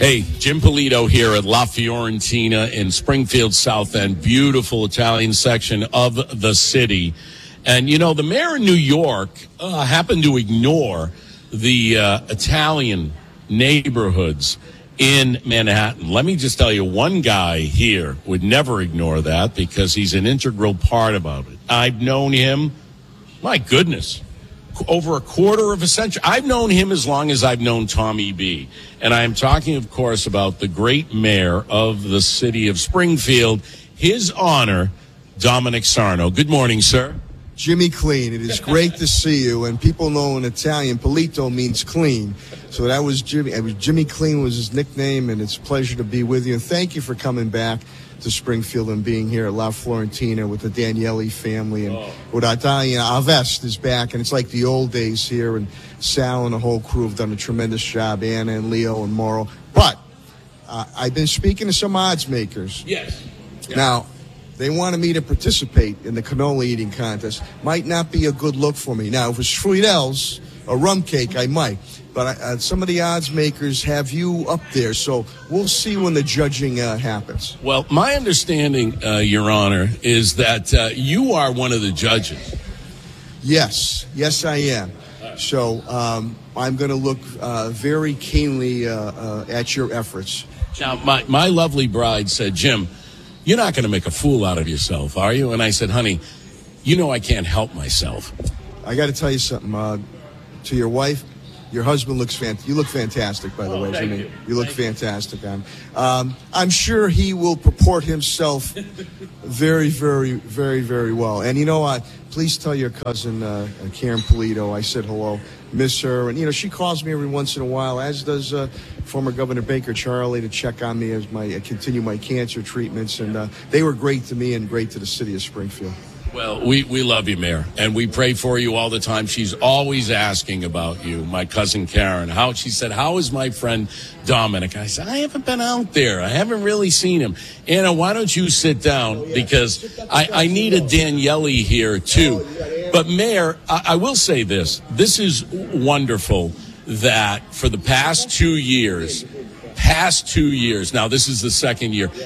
Hey, Jim Polito here at La Fiorentina in Springfield South End. Beautiful Italian section of the city. And, you know, the mayor of New York happened to ignore the Italian neighborhoods in Manhattan. Let me just tell you, one guy here would never ignore that because he's an integral part about it. I've known him, my goodness, over a quarter of a century. I've known him as long as I've known Tommy B. And I am talking, of course, about the great mayor of the city of Springfield, His Honor, Dominic Sarno. Good morning, sir. Jimmy Clean, it is great to see you. And people know in Italian, Polito means clean. So that was Jimmy. Jimmy Clean was his nickname, and it's a pleasure to be with you. And thank you for coming back to Springfield and being here at La Fiorentina with the Daniele family. And with Italian, Avest is back, and it's like the old days here. And Sal and the whole crew have done a tremendous job, Anna and Leo and Mauro. But I've been speaking to some odds makers. Yes. Now, they wanted me to participate in the cannoli eating contest. Might not be a good look for me. Now, if it's Friedels, a rum cake, I might. But some of the odds makers have you up there, so we'll see when the judging happens. Well, my understanding, Your Honor, is that you are one of the judges. Yes, I am. So I'm going to look very keenly at your efforts. Now, my lovely bride said, Jim, you're not going to make a fool out of yourself, are you? And I said, honey, you know I can't help myself. I got to tell you something. To your wife, your husband looks fantastic. You look fantastic, by the way, Jimmy. You look fantastic, man. I'm sure he will purport himself very, very, very, very well. And you know what? Please tell your cousin, Karen Polito, I said hello, miss her. And, you know, she calls me every once in a while, as does former Governor Baker Charlie, to check on me as I continue my cancer treatments. And they were great to me and great to the city of Springfield. Well, we love you, Mayor, and we pray for you all the time. She's always asking about you, my cousin Karen. She said, how is my friend Dominic? I said, I haven't been out there. I haven't really seen him. Anna, why don't you sit down? Because I need a Daniele here, too. But, Mayor, I will say this. This is wonderful that for the past 2 years, now this is the second year.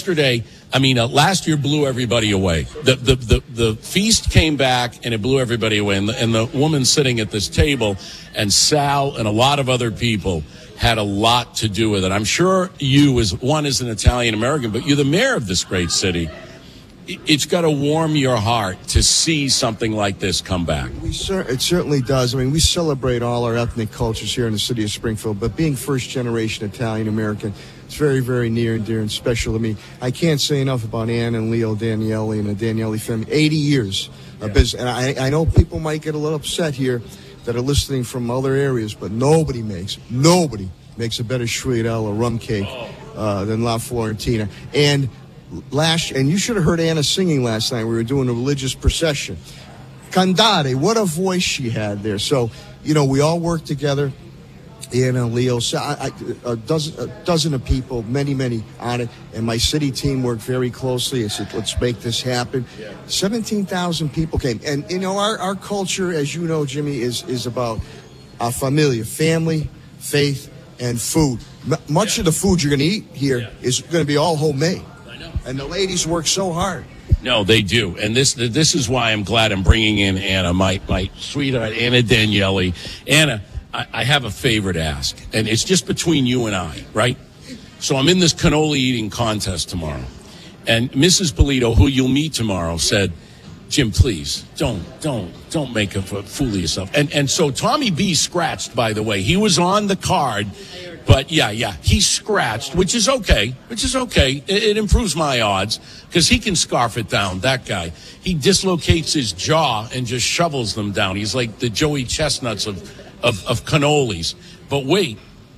Last year blew everybody away. The feast came back and it blew everybody away. And the woman sitting at this table and Sal and a lot of other people had a lot to do with it. I'm sure you, as an Italian American, but you're the mayor of this great city. It's got to warm your heart to see something like this come back. It certainly does. I mean, we celebrate all our ethnic cultures here in the city of Springfield, but being first-generation Italian-American, it's very, very near and dear and special to me. I can't say enough about Ann and Leo Daniele and the Daniele family. 80 years of business. And I know people might get a little upset here that are listening from other areas, but nobody makes a better Schriedel or rum cake than La Fiorentina. And you should have heard Anna singing last night. We were doing a religious procession. Candare, what a voice she had there. So, you know, we all work together. Anna, Leo, a dozen of people, many on it. And my city team worked very closely. I said, let's make this happen. 17,000 people came. And, you know, our culture, as you know, Jimmy, is about familia, family, faith, and food. Much of the food you're going to eat here is going to be all homemade. And the ladies work so hard. No, they do. And this is why I'm glad I'm bringing in Anna, my sweetheart, Anna Daniele. Anna, I have a favor to ask, and it's just between you and I, right? So I'm in this cannoli eating contest tomorrow. And Mrs. Polito, who you'll meet tomorrow, said, Jim, please, don't make a fool of yourself. And so Tommy B scratched, by the way. He was on the card. But, he scratched, which is okay. It improves my odds because he can scarf it down, that guy. He dislocates his jaw and just shovels them down. He's like the Joey Chestnuts of cannolis. But wait,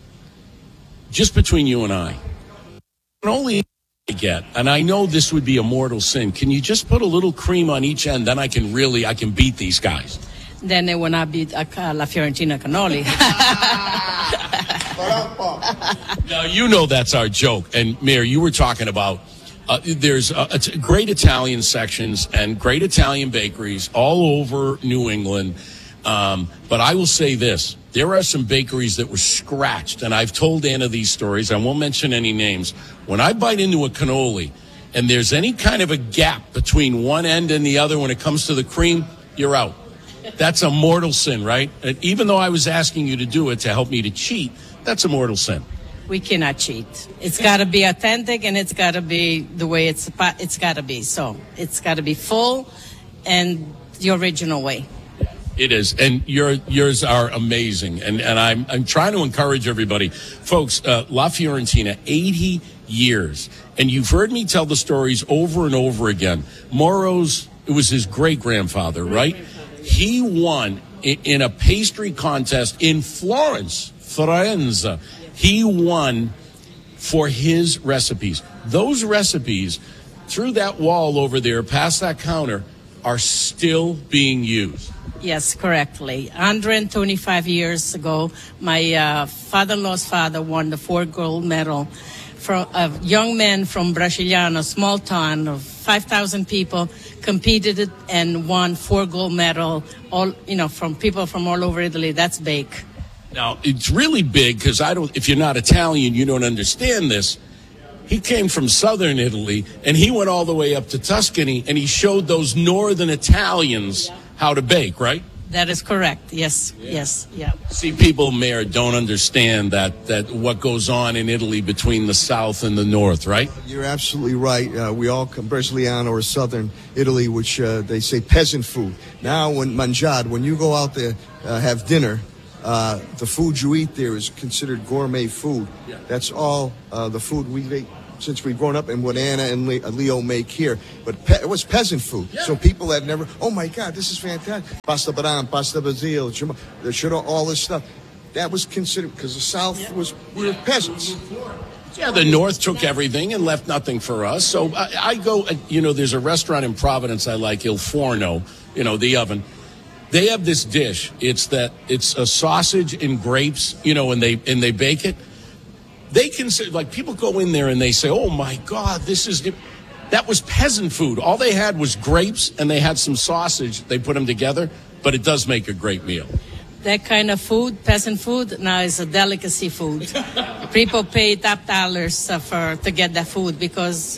just between you and I, cannoli I get, and I know this would be a mortal sin, can you just put a little cream on each end? Then I can beat these guys. Then they will not beat La Fiorentina cannoli. Now, you know that's our joke. And, Mayor, you were talking about there's great Italian sections and great Italian bakeries all over New England. But I will say this. there are some bakeries that were scratched, and I've told Anna these stories. I won't mention any names. When I bite into a cannoli and there's any kind of a gap between one end and the other when it comes to the cream, you're out. That's a mortal sin, right? And even though I was asking you to do it to help me to cheat, that's a mortal sin. We cannot cheat. It's got to be authentic, and it's got to be the way it's got to be. So it's got to be full and the original way. It is, and yours are amazing, and I'm trying to encourage everybody, folks. La Fiorentina, 80 years, and you've heard me tell the stories over and over again. Moro's, it was his great grandfather, right? He won in a pastry contest in Florence, Firenze. He won for his recipes. Those recipes, through that wall over there, past that counter, are still being used. Yes, correctly. 125 years ago, my father-in-law's father won the 4 gold medal from a young man from Brasiliano, a small town of 5,000 people, competed and won 4 gold medal. All from people from all over Italy. That's big. Now it's really big because if you're not Italian, you don't understand this. He came from southern Italy and he went all the way up to Tuscany and he showed those northern Italians how to bake, right? That is correct. Yes. Yeah. Yes. Yeah. See, people, Mayor, don't understand that what goes on in Italy between the south and the north, right? You're absolutely right. We all come Brasiliano or southern Italy, which they say peasant food. Now, when you go out there, have dinner, the food you eat there is considered gourmet food. Yeah. That's all the food we eat since we've grown up and what Anna and Leo make here. But it was peasant food. Yeah. So people have never, oh my God, this is fantastic. Pasta Baran, pasta basil, all this stuff. That was considered, because the South we were peasants. Yeah, the North took everything and left nothing for us. So I go, there's a restaurant in Providence I like, Il Forno, the oven. They have this dish. It's a sausage and grapes, and they bake it. They consider, like, people go in there and they say, oh my God, that was peasant food. All they had was grapes and they had some sausage. They put them together, but it does make a great meal. That kind of food, peasant food, now is a delicacy food. People pay top dollars to get that food because,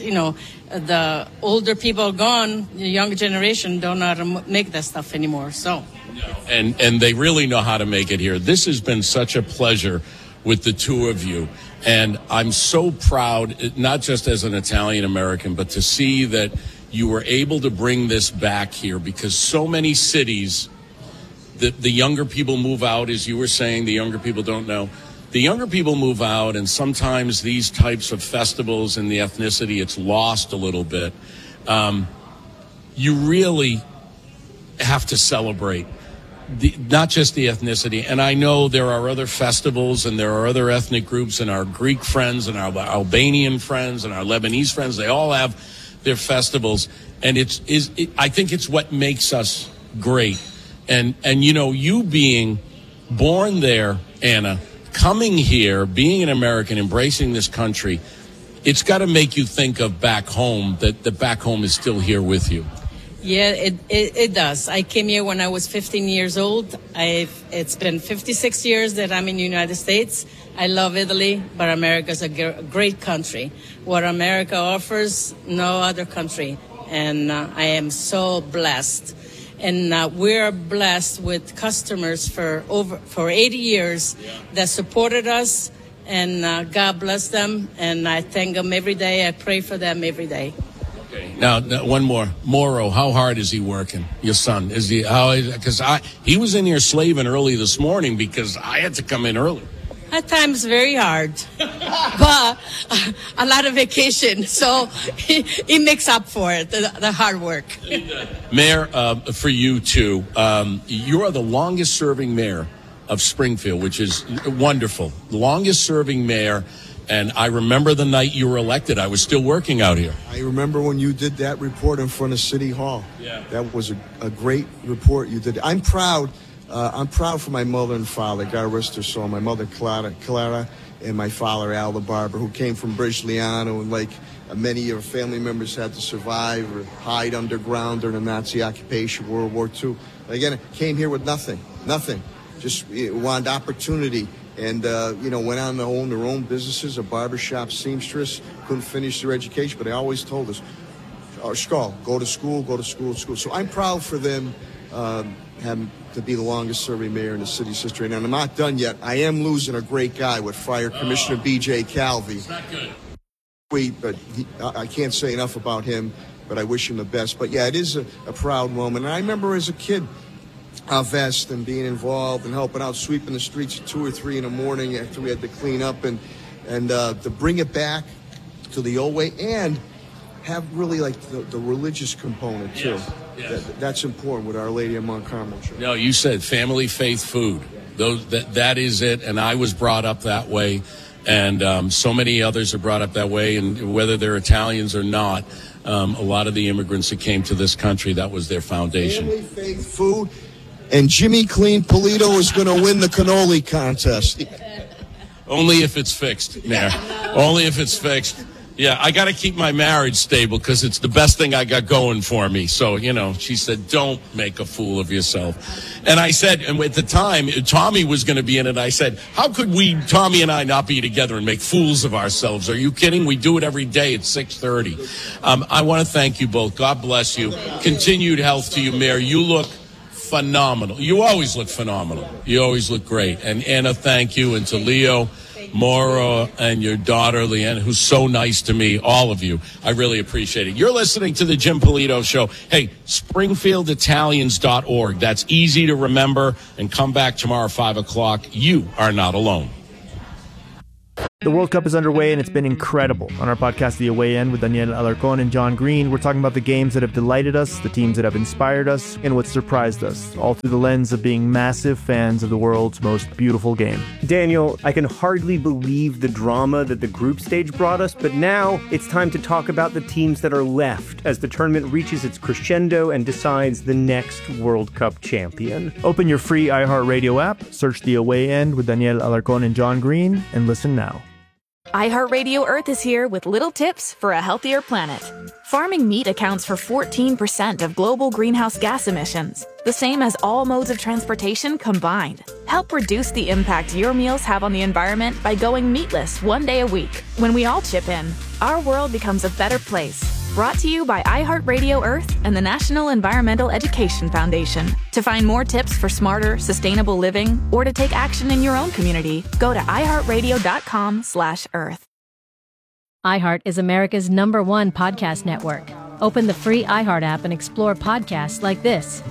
the older people are gone, the younger generation don't know how to make that stuff anymore. So, and they really know how to make it here. This has been such a pleasure with the two of you. And I'm so proud, not just as an Italian American, but to see that you were able to bring this back here, because so many cities, the younger people move out, as you were saying, the younger people don't know. The younger people move out, and sometimes these types of festivals and the ethnicity, it's lost a little bit. You really have to celebrate not just the ethnicity. And I know there are other festivals and there are other ethnic groups, and our Greek friends and our Albanian friends and our Lebanese friends, they all have their festivals. And I think it's what makes us great. And you being born there, Anna, coming here, being an American, embracing this country, it's got to make you think of back home, that back home is still here with you. Yeah, it does. I came here when I was 15 years old. It's been 56 years that I'm in the United States. I love Italy, but America's a great country. What America offers, no other country. And I am so blessed. And we're blessed with customers for 80 years that supported us. And God bless them. And I thank them every day. I pray for them every day. Now, one more. Moro, how hard is he working? Your son, because he was in here slaving early this morning because I had to come in early. At times, very hard, but a lot of vacation, so he makes up for it, the hard work. Mayor, for you too, you are the longest-serving mayor of Springfield, which is wonderful. The longest-serving mayor. And I remember the night you were elected. I was still working out here. I remember when you did that report in front of City Hall. Yeah. That was a great report you did. I'm proud for my mother and father, God rest their soul. My mother, Clara, and my father, Al the Barber, who came from Brigliano, and like many of our family members had to survive or hide underground during the Nazi occupation, World War II. Again, came here with nothing. just wanted opportunity. And, went on to own their own businesses, a barbershop, seamstress, couldn't finish their education, but they always told us, Skull, go to school. So I'm proud for them having to be the longest serving mayor in the city's history. And I'm not done yet. I am losing a great guy with Fire Commissioner B.J. Calvi. It's not good. But I can't say enough about him, but I wish him the best. But, yeah, it is a proud moment. And I remember as a kid, vest and being involved and helping out, sweeping the streets at 2 or 3 in the morning after we had to clean up and to bring it back to the old way and have really like the religious component too. Yes. That's important with Our Lady of Mount Carmel. No, you said family, faith, food. That is it. And I was brought up that way. And so many others are brought up that way. And whether they're Italians or not, a lot of the immigrants that came to this country, that was their foundation. Family, faith, food. And Jimmy Clean Polito is going to win the cannoli contest. Only if it's fixed, Mayor. Only if it's fixed. Yeah, I got to keep my marriage stable because it's the best thing I got going for me. So, she said, don't make a fool of yourself. And I said, and at the time, Tommy was going to be in it. I said, how could Tommy and I not be together and make fools of ourselves? Are you kidding? We do it every day at 6:30. I want to thank you both. God bless you. Continued health to you, Mayor. You look phenomenal. You always look phenomenal. You always look great. And Anna, thank you. And to Leo, Maura, and your daughter, Leanne, who's so nice to me, all of you. I really appreciate it. You're listening to the Jim Polito Show. Hey, SpringfieldItalians.org. That's easy to remember. And come back tomorrow, 5 o'clock. You are not alone. The World Cup is underway, and it's been incredible. On our podcast, The Away End, with Daniel Alarcón and John Green, we're talking about the games that have delighted us, the teams that have inspired us, and what surprised us, all through the lens of being massive fans of the world's most beautiful game. Daniel, I can hardly believe the drama that the group stage brought us, but now it's time to talk about the teams that are left as the tournament reaches its crescendo and decides the next World Cup champion. Open your free iHeartRadio app, search The Away End with Daniel Alarcón and John Green, and listen now. iHeartRadio Earth is here with little tips for a healthier planet. Farming meat accounts for 14% of global greenhouse gas emissions, the same as all modes of transportation combined. Help reduce the impact your meals have on the environment by going meatless one day a week. When we all chip in, our world becomes a better place. Brought to you by iHeartRadio Earth and the National Environmental Education Foundation. To find more tips for smarter, sustainable living, or to take action in your own community, go to iHeartRadio.com/Earth. iHeart is America's #1 podcast network. Open the free iHeart app and explore podcasts like this.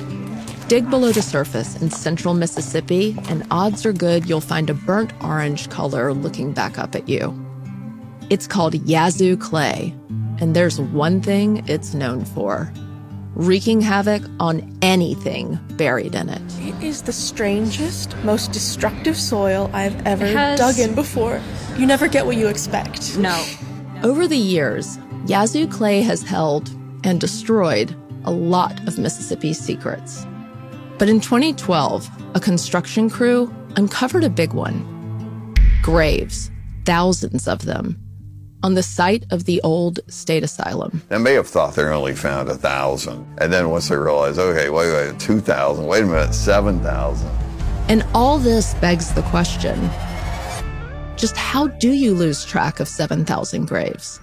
Dig below the surface in central Mississippi, and odds are good you'll find a burnt orange color looking back up at you. It's called Yazoo clay, and there's one thing it's known for: wreaking havoc on anything buried in it. It is the strangest, most destructive soil I've ever dug in before. You never get what you expect. No. Over the years, Yazoo clay has held and destroyed a lot of Mississippi's secrets. But in 2012, a construction crew uncovered a big one. Graves, thousands of them, on the site of the old state asylum. They may have thought they only found 1,000. And then once they realized, okay, wait, 2,000, wait a minute, 7,000. And all this begs the question, just how do you lose track of 7,000 graves?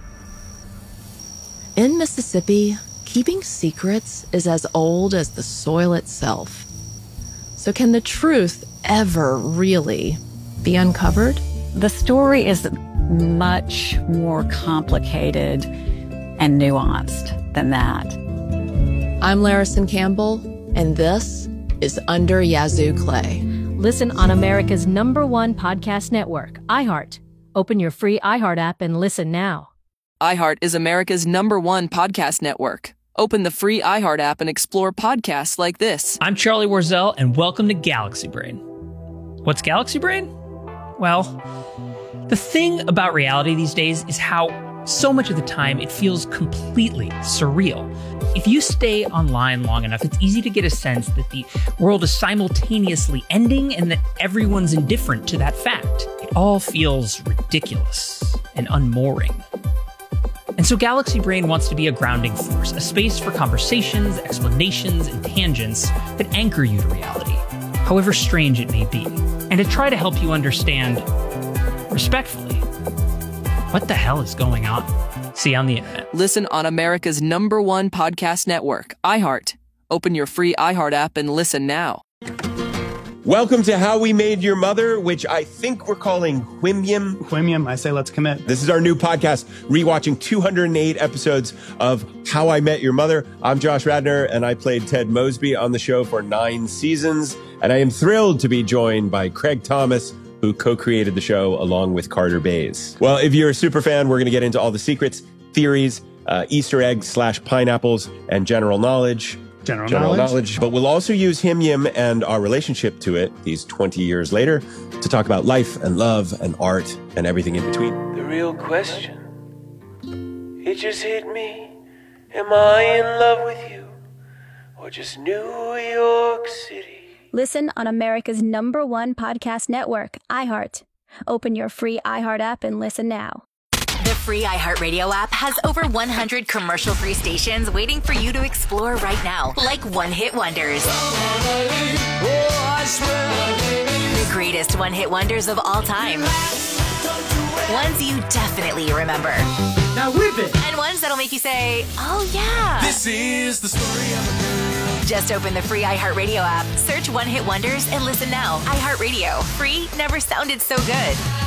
In Mississippi, keeping secrets is as old as the soil itself. So can the truth ever really be uncovered? The story is much more complicated and nuanced than that. I'm Larison Campbell, and this is Under Yazoo Clay. Listen on America's #1 podcast network, iHeart. Open your free iHeart app and listen now. iHeart is America's #1 podcast network. Open the free iHeart app and explore podcasts like this. I'm Charlie Warzel, and welcome to Galaxy Brain. What's Galaxy Brain? Well, the thing about reality these days is how so much of the time it feels completely surreal. If you stay online long enough, it's easy to get a sense that the world is simultaneously ending and that everyone's indifferent to that fact. It all feels ridiculous and unmooring. And so Galaxy Brain wants to be a grounding force, a space for conversations, explanations, and tangents that anchor you to reality. however strange it may be, and to try to help you understand, respectfully, what the hell is going on. See you on the internet. Listen on America's #1 podcast network, iHeart. Open your free iHeart app and listen now. Welcome to How We Made Your Mother, which I think we're calling Whimyam. Whimyam, I say let's commit. This is our new podcast, rewatching 208 episodes of How I Met Your Mother. I'm Josh Radnor, and I played Ted Mosby on the show for 9 seasons. And I am thrilled to be joined by Craig Thomas, who co-created the show along with Carter Bays. Well, if you're a super fan, we're going to get into all the secrets, theories, Easter eggs / pineapples, and general knowledge. General knowledge. But we'll also use Whimyam and our relationship to it these 20 years later to talk about life and love and art and everything in between. The real question, it just hit me. Am I in love with you or just New York City? Listen on America's #1 podcast network, iHeart. Open your free iHeart app and listen now. The free iHeartRadio app has over 100 commercial-free stations waiting for you to explore right now, like one-hit wonders. The greatest one-hit wonders of all time. Ones you definitely remember. Now whip it! And ones that'll make you say, oh yeah. This is the story of a girl. Just open the free iHeartRadio app, search One Hit Wonders, and listen now. iHeartRadio. Free never sounded so good.